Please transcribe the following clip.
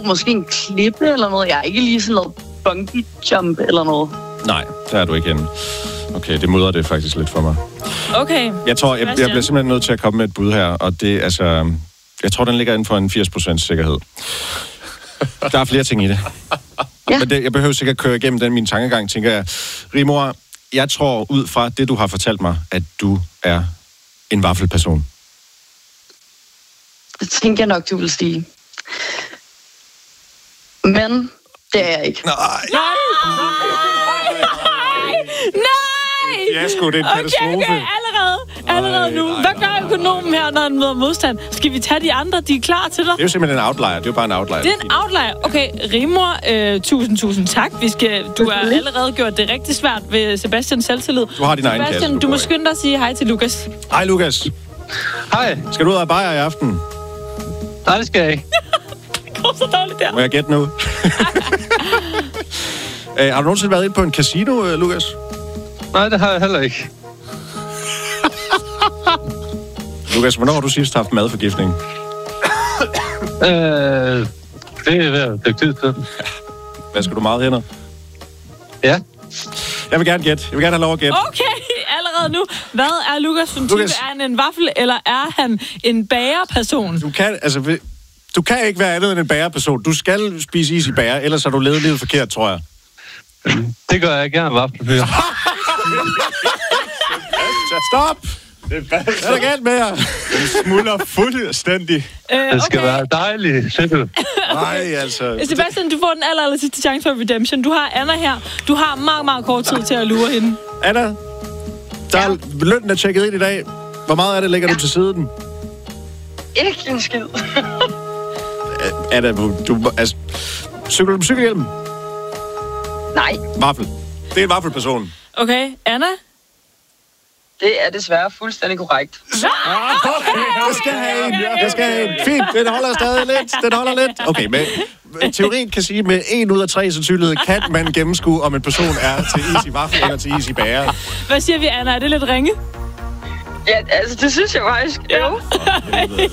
måske en klippe eller noget. Jeg er ikke lige sådan noget bungee jump eller noget. Nej, der er du ikke henne. Okay, det mudrer det faktisk lidt for mig. Okay. Jeg tror, jeg bliver simpelthen nødt til at komme med et bud her, og det altså... Jeg tror, den ligger inden for en 80% sikkerhed. Der er flere ting i det. Ja. Men jeg behøver sikkert køre igennem den min tankegang, tænker jeg. Rigmor, jeg tror ud fra det, du har fortalt mig, at du er en vaffelperson. Det tænker jeg nok, du vil sige. Men det er jeg ikke. Nej! Ja, sgu, det er en katastrofe. Okay, allerede nu. Hvad gør økonomen her, når han møder modstand? Skal vi tage de andre? De er klar til dig? Det er jo simpelthen en outlier. Det er jo bare en outlier. Det er en outlier. Okay, Rigmor, tusind tak. Du har allerede gjort det rigtig svært ved Sebastians selvtillid. Du har din egen kasse. Sebastian, du må skynde dig at sige hej til Lukas. Hej, Lukas. Hej. Skal du ud og bajer i aften? Nej, det skal jeg ikke. Det går så dårligt der. Må jeg gætte nu? Har du nogensinde været inde på en casino, Lukas? Nej, det har jeg heller ikke. Lukas, hvornår har du sidst haft madforgiftning? Det er ved at dykke tid til. Hvad skal du meget hænder? Ja. Jeg vil gerne gætte. Jeg vil gerne have lov at gætte. Okay, allerede nu. Hvad er Lukas som type? Er han en vaffel, eller er han en bagerperson? Du kan ikke være andet end en bagerperson. Du skal spise is i bager, ellers har du levet livet forkert, tror jeg. Det gør jeg gerne, vaffelfyr. Stop! Hvad er der galt med jer? Den smuldrer fuldstændig. Det skal være dejligt. Nej, altså... Sebastian, du får den aller sidste chance for redemption. Du har Anna her. Du har meget, meget kort tid til at lure hende. Anna, lønnen er tjekket ind i dag. Hvor meget af det lægger du til siden? Ikke en skid. Anna, cykler du på cykelhjelmen? Nej. Vaffel. Det er en vaffelperson. Okay, Anna? Det er desværre fuldstændig korrekt. Jeg skal have en. Fint, den holder lidt. Okay, men teorien kan sige, med 1 ud af 3 sandsynlighed kan man gennemskue, om en person er til is i vaffel eller til is i bager. Hvad siger vi, Anna? Er det lidt ringe? Ja, altså, det synes jeg faktisk. Jo.